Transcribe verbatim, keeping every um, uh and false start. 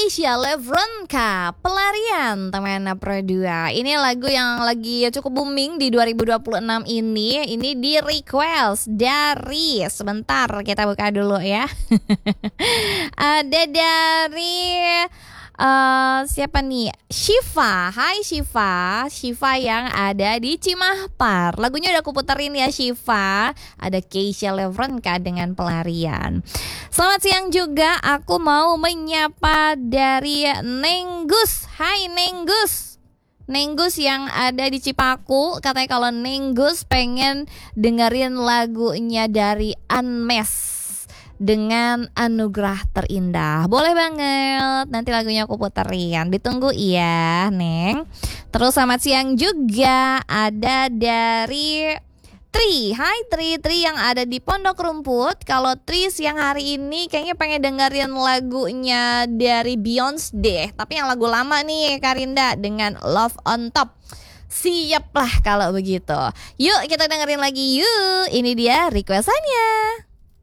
Keisha Levronka, Pelarian teman Pro dua. Ini lagu yang lagi cukup booming di dua ribu dua puluh enam ini. Ini di request dari, sebentar kita buka dulu ya. Ada dari uh, siapa nih? Shiva. Hai Shiva. Shiva yang ada di Cimahpar. Lagunya udah aku puterin ya Shiva. Ada Keisha Levronka dengan Pelarian. Selamat siang juga. Aku mau menyapa dari Nenggus. Hai Nenggus. Nenggus yang ada di Cipaku. Katanya kalau Nenggus pengen dengerin lagunya dari Unmesh dengan Anugerah Terindah. Boleh banget, nanti lagunya aku puterin. Ditunggu ya Neng. Terus selamat siang juga ada dari Tri. Hai Tri, Tri yang ada di Pondok Rumput. Kalau Tri siang hari ini kayaknya pengen dengerin lagunya dari Beyonce, tapi yang lagu lama nih Karinda dengan Love on Top. Siap lah kalau begitu. Yuk kita dengerin lagi yuk. Ini dia requestannya.